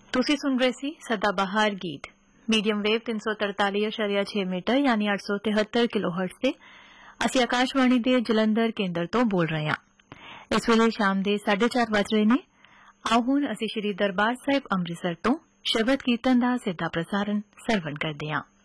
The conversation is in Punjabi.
ਤੁਸੀਂ ਸੁਣ ਰਹੇ ਸੀ ਸਦਾਬਹਾਰ ਗੀਤ ਮੀਡੀਅਮ ਵੇਵ 343.6 ਮੀਟਰ ਯਾਨੀ 873 ਕਿਲੋਹਰਟਜ਼ ਤੇ ਅਸੀਂ ਆਕਾਸ਼ਵਾਣੀ ਦੇ ਜਲੰਧਰ ਕੇਂਦਰ ਤੋਂ ਬੋਲ ਰਹੇ ਹਾਂ। ਇਸ ਵੇਲੇ ਸ਼ਾਮ ਦੇ 4:30 ਵੱਜ ਰਹੇ ਨੇ। ਆਓ ਹੁਣ ਅਸੀਂ ਸ਼੍ਰੀ ਦਰਬਾਰ ਸਾਹਿਬ ਅੰਮ੍ਰਿਤਸਰ ਤੋਂ ਸ਼ਬਦ ਕੀਰਤਨ ਦਾ ਸਿੱਧਾ ਪ੍ਰਸਾਰਣ ਸਰਵਣ ਕਰਦੇ ਹਾਂ।